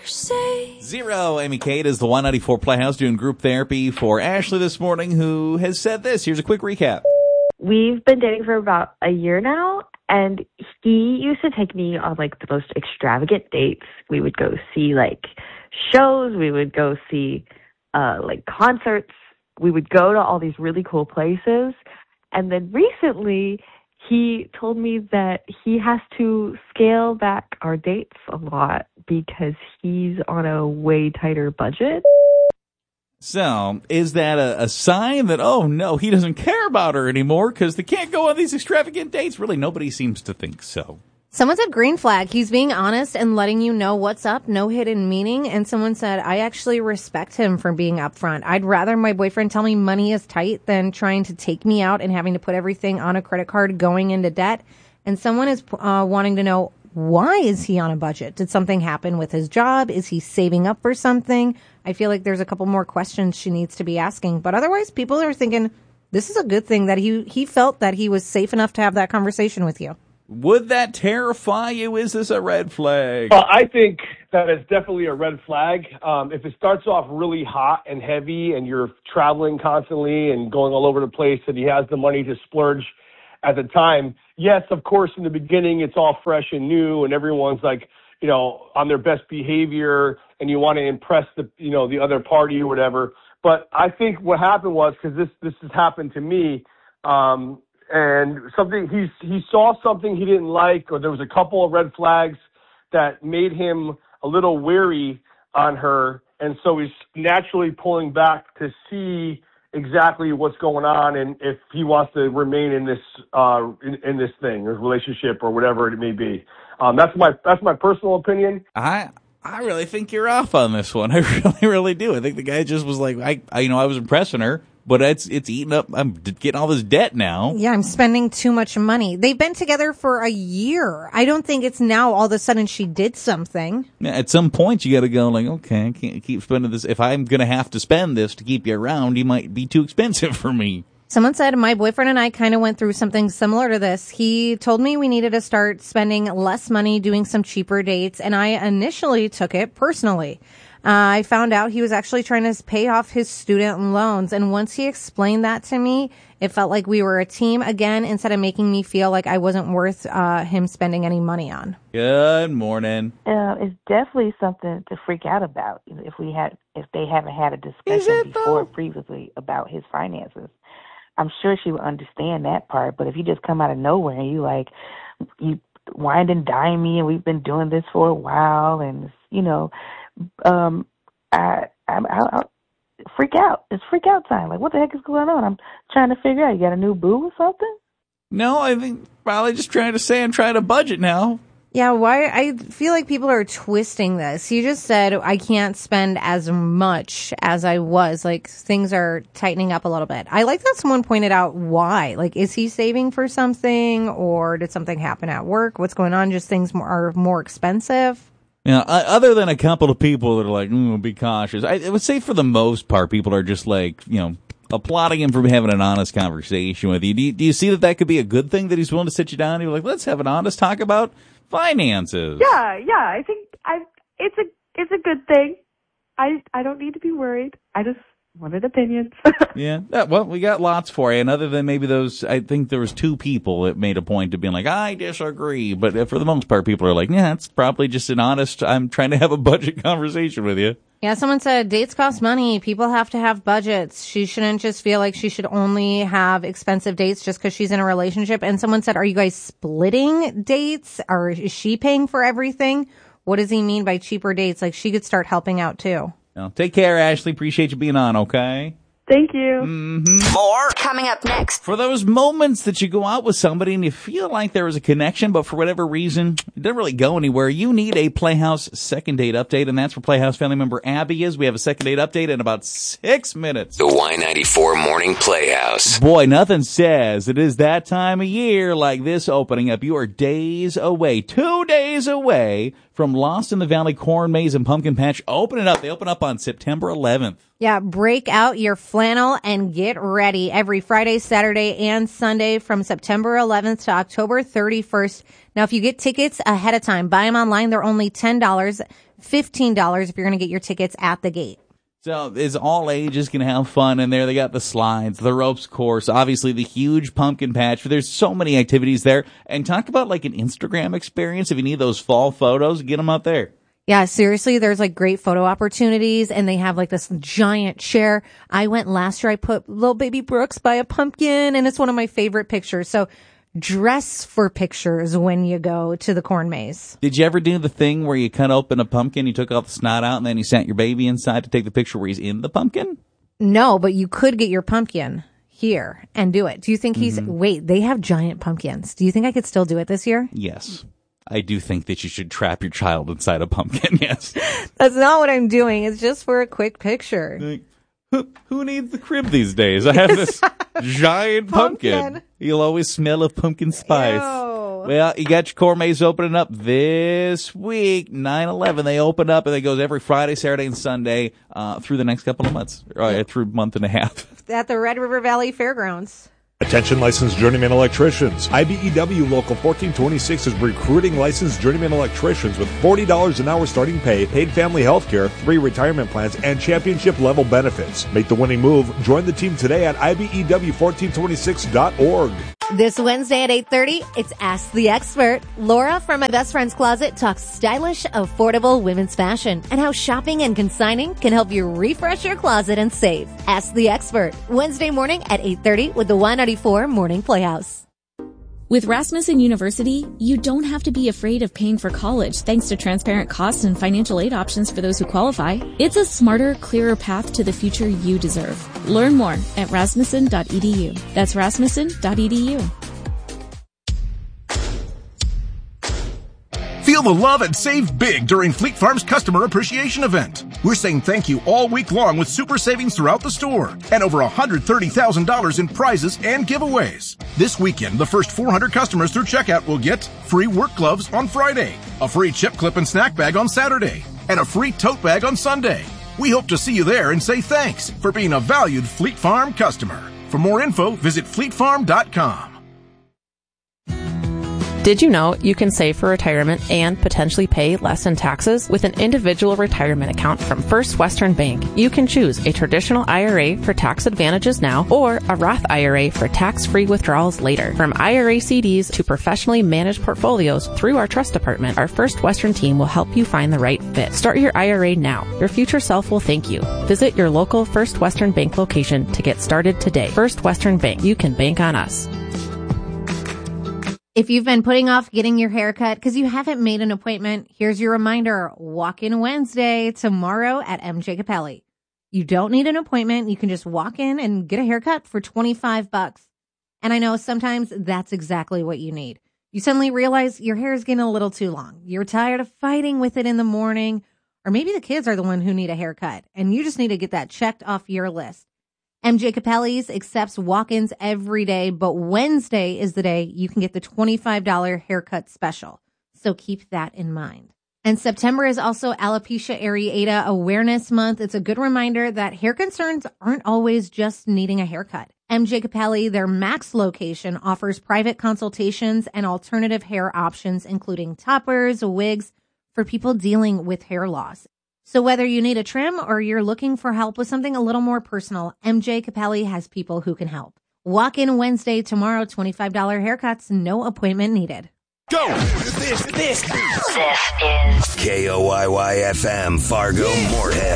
Zero. Amy Kate is the Y94 Playhouse doing group therapy for Ashley this morning, who has said this. Here's a quick recap. We've been dating for about a year now, and he used to take me on, like, the most extravagant dates. We would go see, like, shows. We would go see, like, concerts. We would go to all these really cool places. And then recently, he told me that he has to scale back our dates a lot because he's on a way tighter budget. So, is that a sign that, oh no, he doesn't care about her anymore because they can't go on these extravagant dates? Really, nobody seems to think so. Someone said green flag. He's being honest and letting you know what's up, no hidden meaning. And someone said, I actually respect him for being upfront. I'd rather my boyfriend tell me money is tight than trying to take me out and having to put everything on a credit card going into debt. And someone is wanting to know, why is he on a budget? Did something happen with his job? Is he saving up for something? I feel like there's a couple more questions she needs to be asking. But otherwise, people are thinking this is a good thing that he felt that he was safe enough to have that conversation with you. Would that terrify you? Is this a red flag? I think that is definitely a red flag. If it starts off really hot and heavy and you're traveling constantly and going all over the place and he has the money to splurge at the time, yes, of course, in the beginning it's all fresh and new and everyone's like, you know, on their best behavior and you want to impress the other party or whatever. But I think what happened was, because this has happened to me, and something he saw something he didn't like, or there was a couple of red flags that made him a little wary on her, and so he's naturally pulling back to see exactly what's going on and if he wants to remain in this in this thing or relationship or whatever it may be. That's my personal opinion. I really think you're off on this one. I really do. I think the guy just was like, I was impressing her, but it's eating up. I'm getting all this debt now. Yeah, I'm spending too much money. They've been together for a year. I don't think it's now all of a sudden she did something. Yeah, at some point you got to go like, okay, I can't keep spending this. If I'm going to have to spend this to keep you around, you might be too expensive for me. Someone said, my boyfriend and I kind of went through something similar to this. He told me we needed to start spending less money doing some cheaper dates, and I initially took it personally. I found out he was actually trying to pay off his student loans, and once he explained that to me, it felt like we were a team again instead of making me feel like I wasn't worth him spending any money on. Good morning. It's definitely something to freak out about if they haven't had a discussion previously about his finances. I'm sure she would understand that part, but if you just come out of nowhere and you wined and dine me and we've been doing this for a while and, I freak out. It's freak out time. Like, what the heck is going on? I'm trying to figure out. You got a new boo or something? No, I think probably just trying to say I'm trying to budget now. Yeah, why? I feel like people are twisting this. You just said I can't spend as much as I was. Like, things are tightening up a little bit. I like that someone pointed out why. Like, is he saving for something, or did something happen at work? What's going on? Just things are more expensive? Yeah, other than a couple of people that are like, be cautious. I would say for the most part, people are just like, applauding him for having an honest conversation with you. Do you see that could be a good thing that he's willing to sit you down and be like, let's have an honest talk about finances? Yeah, I think it's a good thing. I don't need to be worried. I just wanted opinions. Yeah, well, we got lots for you. And other than maybe those, I think there was 2 people that made a point of being like, I disagree. But for the most part, people are like, yeah, it's probably just an honest, I'm trying to have a budget conversation with you. Yeah, someone said dates cost money. People have to have budgets. She shouldn't just feel like she should only have expensive dates just because she's in a relationship. And someone said, are you guys splitting dates? Or is she paying for everything? What does he mean by cheaper dates? Like, she could start helping out too. Well, take care, Ashley. Appreciate you being on, okay? Thank you. Mm-hmm. More coming up next. For those moments that you go out with somebody and you feel like there was a connection, but for whatever reason, it didn't really go anywhere, you need a Playhouse second date update, and that's where Playhouse family member Abby is. We have a second date update in about 6 minutes. The Y94 Morning Playhouse. Boy, nothing says it is that time of year like this opening up. You are days away, 2 days away from Lost in the Valley Corn Maze and Pumpkin Patch opening up. They open up on September 11th. Yeah, break out your flannel and get ready every Friday, Saturday, and Sunday from September 11th to October 31st. Now, if you get tickets ahead of time, buy them online. They're only $10, $15 if you're going to get your tickets at the gate. So is all ages going to have fun in there. They got the slides, the ropes course, obviously the huge pumpkin patch. There's so many activities there. And talk about like an Instagram experience. If you need those fall photos, get them out there. Yeah, seriously, there's like great photo opportunities, and they have like this giant chair. I went last year, I put little baby Brooks by a pumpkin, and it's one of my favorite pictures. So dress for pictures when you go to the corn maze. Did you ever do the thing where you cut open a pumpkin, you took all the snot out, and then you sat your baby inside to take the picture where he's in the pumpkin? No, but you could get your pumpkin here and do it. Do you think wait, they have giant pumpkins. Do you think I could still do it this year? Yes. I do think that you should trap your child inside a pumpkin, yes. That's not what I'm doing. It's just for a quick picture. Like, who needs the crib these days? I have this giant pumpkin. You'll always smell of pumpkin spice. Ew. Well, you got your corn maze opening up this week, 9/11. They open up, and it goes every Friday, Saturday, and Sunday through the next couple of months, or through a month and a half. At the Red River Valley Fairgrounds. Attention licensed journeyman electricians. IBEW Local 1426 is recruiting licensed journeyman electricians with $40 an hour starting pay, paid family health care, 3 retirement plans, and championship level benefits. Make the winning move. Join the team today at IBEW1426.org. This Wednesday at 8:30, it's Ask the Expert. Laura from My Best Friend's Closet talks stylish, affordable women's fashion and how shopping and consigning can help you refresh your closet and save. Ask the Expert, Wednesday morning at 8:30 with the Y94 Morning Playhouse. With Rasmussen University, you don't have to be afraid of paying for college thanks to transparent costs and financial aid options for those who qualify. It's a smarter, clearer path to the future you deserve. Learn more at rasmussen.edu. That's rasmussen.edu. Feel the love and save big during Fleet Farm's Customer Appreciation Event. We're saying thank you all week long with super savings throughout the store and over $130,000 in prizes and giveaways. This weekend, the first 400 customers through checkout will get free work gloves on Friday, a free chip clip and snack bag on Saturday, and a free tote bag on Sunday. We hope to see you there and say thanks for being a valued Fleet Farm customer. For more info, visit fleetfarm.com. Did you know you can save for retirement and potentially pay less in taxes with an individual retirement account from First Western Bank? You can choose a traditional IRA for tax advantages now or a Roth IRA for tax-free withdrawals later. From IRA CDs to professionally managed portfolios through our trust department, our First Western team will help you find the right fit. Start your IRA now. Your future self will thank you. Visit your local First Western Bank location to get started today. First Western Bank. You can bank on us. If you've been putting off getting your hair cut because you haven't made an appointment, here's your reminder. Walk-in Wednesday tomorrow at MJ Capelli. You don't need an appointment. You can just walk in and get a haircut for $25. And I know sometimes that's exactly what you need. You suddenly realize your hair is getting a little too long. You're tired of fighting with it in the morning, or maybe the kids are the one who need a haircut and you just need to get that checked off your list. MJ Capelli's accepts walk-ins every day, but Wednesday is the day you can get the $25 haircut special. So keep that in mind. And September is also Alopecia Areata Awareness Month. It's a good reminder that hair concerns aren't always just needing a haircut. MJ Capelli, their Max location, offers private consultations and alternative hair options, including toppers, wigs, for people dealing with hair loss. So whether you need a trim or you're looking for help with something a little more personal, MJ Capelli has people who can help. Walk in Wednesday tomorrow, $25 haircuts, no appointment needed. Go! This is KOYY-FM Fargo Moorhead.